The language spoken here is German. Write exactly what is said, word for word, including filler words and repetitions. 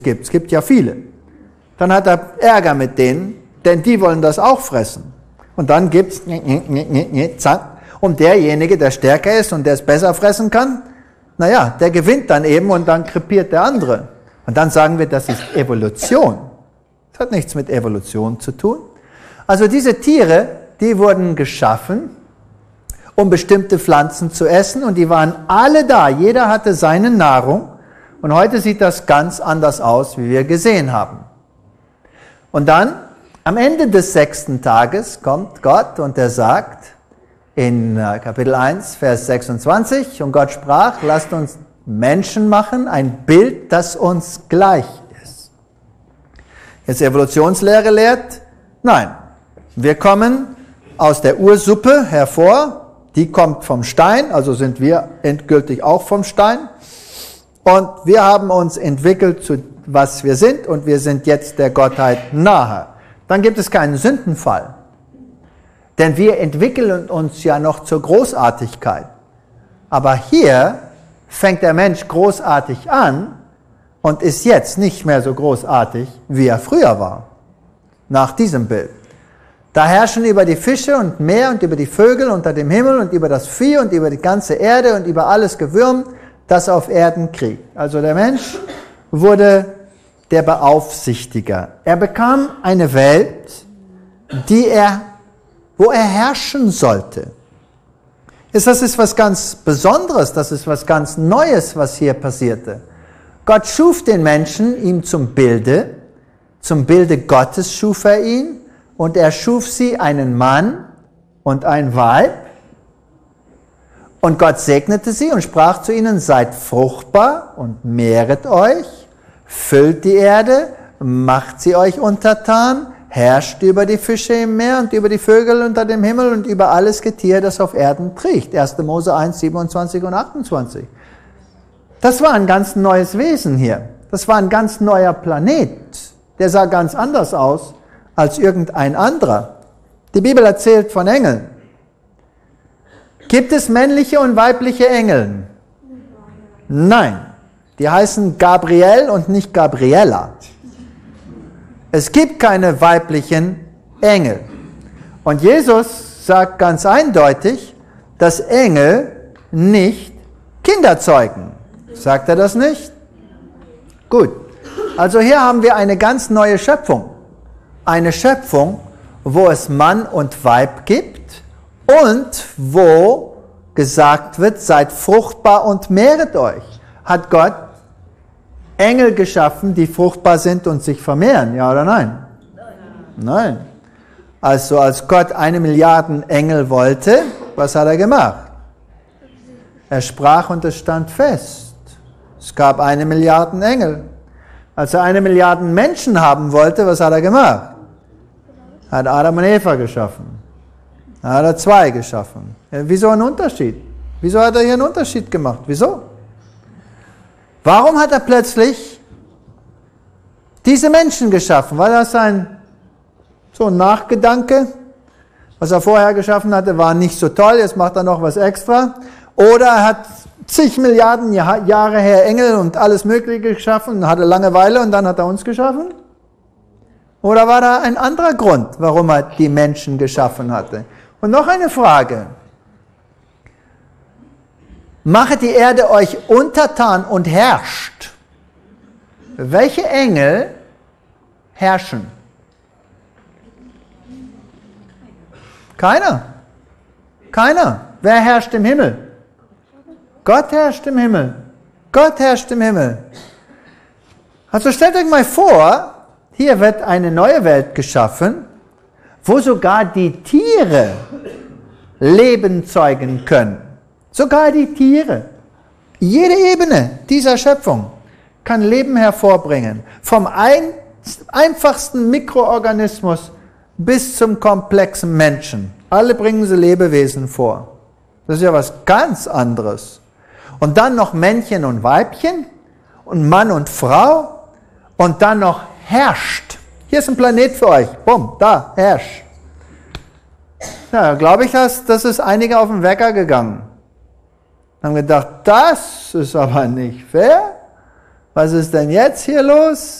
gibt. Es gibt ja viele. Dann hat er Ärger mit denen, denn die wollen das auch fressen. Und dann gibt's zack. Und derjenige, der stärker ist und der es besser fressen kann, naja, der gewinnt dann eben und dann krepiert der andere. Und dann sagen wir, das ist Evolution. Das hat nichts mit Evolution zu tun. Also diese Tiere, die wurden geschaffen, um bestimmte Pflanzen zu essen und die waren alle da. Jeder hatte seine Nahrung und heute sieht das ganz anders aus, wie wir gesehen haben. Und dann, am Ende des sechsten Tages, kommt Gott und er sagt in Kapitel eins, Vers sechsundzwanzig, und Gott sprach, lasst uns Menschen machen, ein Bild, das uns gleich ist. Jetzt Evolutionslehre lehrt, nein, wir kommen aus der Ursuppe hervor, die kommt vom Stein, also sind wir endgültig auch vom Stein. Und wir haben uns entwickelt zu was wir sind und wir sind jetzt der Gottheit nahe. Dann gibt es keinen Sündenfall. Denn wir entwickeln uns ja noch zur Großartigkeit. Aber hier fängt der Mensch großartig an und ist jetzt nicht mehr so großartig, wie er früher war. Nach diesem Bild. Da herrschen über die Fische und Meer und über die Vögel unter dem Himmel und über das Vieh und über die ganze Erde und über alles Gewürm, das auf Erden kriegt. Also der Mensch wurde der Beaufsichtiger. Er bekam eine Welt, die er, wo er herrschen sollte. Das ist was ganz Besonderes, das ist was ganz Neues, was hier passierte. Gott schuf den Menschen ihm zum Bilde, zum Bilde Gottes schuf er ihn und er schuf sie einen Mann und ein Weib. Und Gott segnete sie und sprach zu ihnen, seid fruchtbar und mehret euch, füllt die Erde, macht sie euch untertan, herrscht über die Fische im Meer und über die Vögel unter dem Himmel und über alles Getier, das auf Erden kriecht. erster Mose eins, siebenundzwanzig und achtundzwanzig. Das war ein ganz neues Wesen hier. Das war ein ganz neuer Planet. Der sah ganz anders aus als irgendein anderer. Die Bibel erzählt von Engeln. Gibt es männliche und weibliche Engel? Nein. Die heißen Gabriel und nicht Gabriela. Es gibt keine weiblichen Engel. Und Jesus sagt ganz eindeutig, dass Engel nicht Kinder zeugen. Sagt er das nicht? Gut. Also hier haben wir eine ganz neue Schöpfung. Eine Schöpfung, wo es Mann und Weib gibt und wo gesagt wird, seid fruchtbar und mehret euch. Hat Gott Engel geschaffen, die fruchtbar sind und sich vermehren, ja oder nein? Nein. Also als Gott eine Milliarde Engel wollte, was hat er gemacht? Er sprach und es stand fest. Es gab eine Milliarde Engel. Als er eine Milliarde Menschen haben wollte, was hat er gemacht? Er hat Adam und Eva geschaffen. Da hat er zwei geschaffen. Wieso ein Unterschied? Wieso hat er hier einen Unterschied gemacht? Wieso? Warum hat er plötzlich diese Menschen geschaffen? War das ein so ein Nachgedanke? Was er vorher geschaffen hatte, war nicht so toll, jetzt macht er noch was extra. Oder er hat zig Milliarden Jahre her Engel und alles Mögliche geschaffen, hatte Langeweile und dann hat er uns geschaffen? Oder war da ein anderer Grund, warum er die Menschen geschaffen hatte? Und noch eine Frage. Machet die Erde euch untertan und herrscht. Welche Engel herrschen? Keiner. Keiner. Wer herrscht im Himmel? Gott herrscht im Himmel. Gott herrscht im Himmel. Also stellt euch mal vor, hier wird eine neue Welt geschaffen, wo sogar die Tiere Leben zeugen können. Sogar die Tiere. Jede Ebene dieser Schöpfung kann Leben hervorbringen. Vom ein, einfachsten Mikroorganismus bis zum komplexen Menschen. Alle bringen sie Lebewesen vor. Das ist ja was ganz anderes. Und dann noch Männchen und Weibchen und Mann und Frau und dann noch herrscht. Hier ist ein Planet für euch. Bumm, da, herrscht. Ja, glaube ich, dass das ist einige auf den Wecker gegangen. Haben gedacht, das ist aber nicht fair. Was ist denn jetzt hier los?